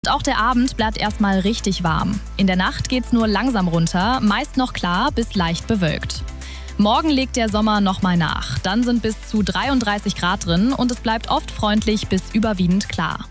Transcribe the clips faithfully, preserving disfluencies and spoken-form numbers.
Auch der Abend bleibt erstmal richtig warm. In der Nacht geht's nur langsam runter, meist noch klar bis leicht bewölkt. Morgen legt der Sommer nochmal nach. Dann sind bis zu dreiunddreißig Grad drin und es bleibt oft freundlich bis überwiegend klar.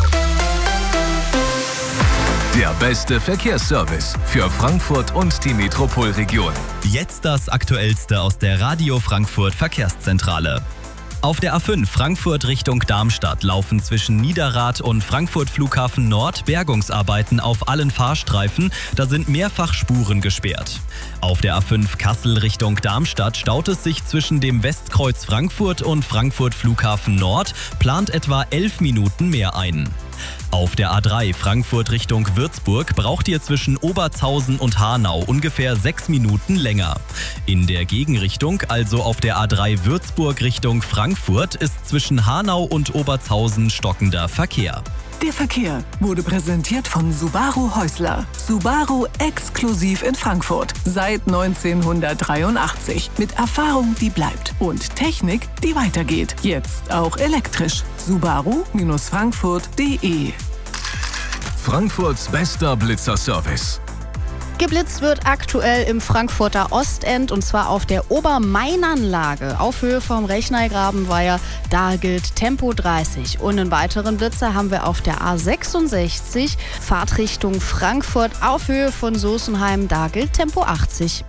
Der beste Verkehrsservice für Frankfurt und die Metropolregion. Jetzt das Aktuellste aus der Radio Frankfurt Verkehrszentrale. Auf der A fünf Frankfurt Richtung Darmstadt laufen zwischen Niederrad und Frankfurt Flughafen Nord Bergungsarbeiten auf allen Fahrstreifen. Da sind mehrfach Spuren gesperrt. Auf der A fünf Kassel Richtung Darmstadt staut es sich zwischen dem Westkreuz Frankfurt und Frankfurt Flughafen Nord, plant etwa elf Minuten mehr ein. Auf der A drei Frankfurt Richtung Würzburg braucht ihr zwischen Obertshausen und Hanau ungefähr sechs Minuten länger. In der Gegenrichtung, also auf der A drei Würzburg Richtung Frankfurt, ist zwischen Hanau und Obertshausen stockender Verkehr. Der Verkehr wurde präsentiert von Subaru Häusler. Subaru exklusiv in Frankfurt. Seit neunzehnhundertdreiundachtzig. Mit Erfahrung, die bleibt. Und Technik, die weitergeht. Jetzt auch elektrisch. Subaru Frankfurt punkt de. Frankfurts bester Blitzerservice. Geblitzt wird aktuell im Frankfurter Ostend und zwar auf der Obermainanlage. Auf Höhe vom Rechneigrabenweiher, da gilt Tempo dreißig. Und einen weiteren Blitzer haben wir auf der A sechsundsechzig, Fahrtrichtung Frankfurt, auf Höhe von Soßenheim, da gilt Tempo achtzig.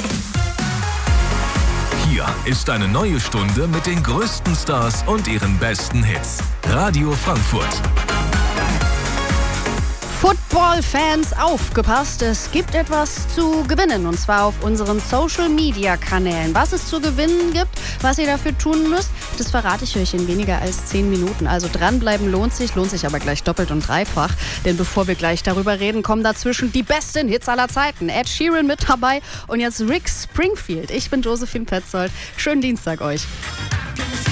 Hier ist eine neue Stunde mit den größten Stars und ihren besten Hits. Radio Frankfurt. Football-Fans, aufgepasst, es gibt etwas zu gewinnen und zwar auf unseren Social-Media-Kanälen. Was es zu gewinnen gibt, was ihr dafür tun müsst, das verrate ich euch in weniger als zehn Minuten. Also dranbleiben lohnt sich, lohnt sich aber gleich doppelt und dreifach. Denn bevor wir gleich darüber reden, kommen dazwischen die besten Hits aller Zeiten. Ed Sheeran mit dabei und jetzt Rick Springfield. Ich bin Josephine Petzold. Schönen Dienstag euch.